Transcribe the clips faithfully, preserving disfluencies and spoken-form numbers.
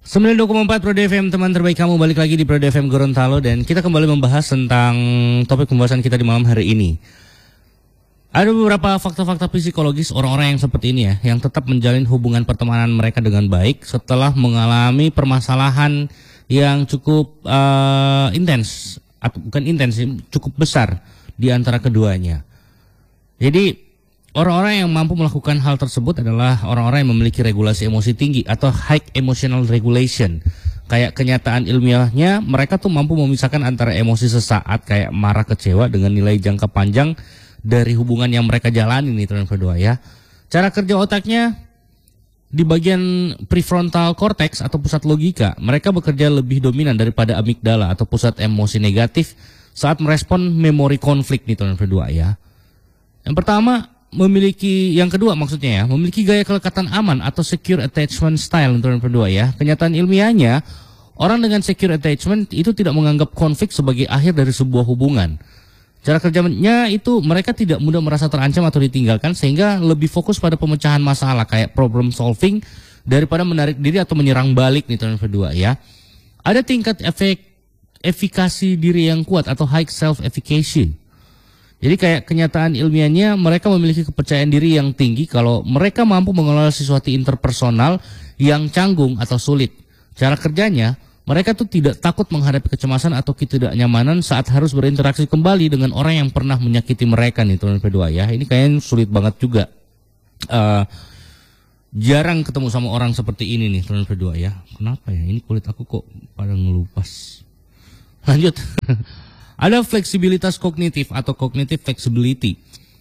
sembilan puluh dua koma empat Pro D F M, teman terbaik kamu, balik lagi di Pro D F M Gorontalo dan kita kembali membahas tentang topik pembahasan kita di malam hari ini. Ada beberapa fakta-fakta psikologis orang-orang yang seperti ini ya, yang tetap menjalin hubungan pertemanan mereka dengan baik setelah mengalami permasalahan yang cukup uh, intens, atau bukan intens, cukup besar di antara keduanya. Jadi orang-orang yang mampu melakukan hal tersebut adalah orang-orang yang memiliki regulasi emosi tinggi atau high emotional regulation. Kayak kenyataan ilmiahnya, mereka tuh mampu memisahkan antara emosi sesaat kayak marah, kecewa dengan nilai jangka panjang dari hubungan yang mereka jalani nih teman kedua ya. Cara kerja otaknya di bagian prefrontal cortex atau pusat logika, mereka bekerja lebih dominan daripada amigdala atau pusat emosi negatif saat merespon memori konflik nih teman kedua ya. Yang pertama, memiliki yang kedua maksudnya ya, memiliki gaya kelekatan aman atau secure attachment style teman kedua ya. Kenyataan ilmiahnya, orang dengan secure attachment itu tidak menganggap konflik sebagai akhir dari sebuah hubungan. Cara kerjanya itu mereka tidak mudah merasa terancam atau ditinggalkan sehingga lebih fokus pada pemecahan masalah kayak problem solving daripada menarik diri atau menyerang balik nih teman kedua ya. Ada tingkat efek efikasi diri yang kuat atau high self efficacy. Jadi kayak kenyataan ilmiahnya mereka memiliki kepercayaan diri yang tinggi kalau mereka mampu mengelola sesuatu interpersonal yang canggung atau sulit. Cara kerjanya, mereka tuh tidak takut menghadapi kecemasan atau ketidaknyamanan saat harus berinteraksi kembali dengan orang yang pernah menyakiti mereka nih teman kedua ya. Ini kayaknya sulit banget juga. Uh, jarang ketemu sama orang seperti ini nih teman kedua ya. Kenapa ya? Ini kulit aku kok pada ngelupas. Lanjut. Ada fleksibilitas kognitif atau cognitive flexibility.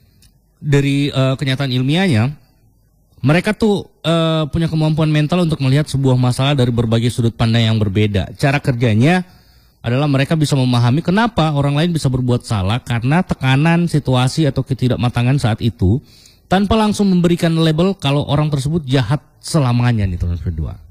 Dari uh, kenyataan ilmiahnya, mereka tuh uh, punya kemampuan mental untuk melihat sebuah masalah dari berbagai sudut pandang yang berbeda. Cara kerjanya adalah mereka bisa memahami kenapa orang lain bisa berbuat salah karena tekanan, situasi, atau ketidakmatangan saat itu, tanpa langsung memberikan label kalau orang tersebut jahat selamanya nih teman kedua.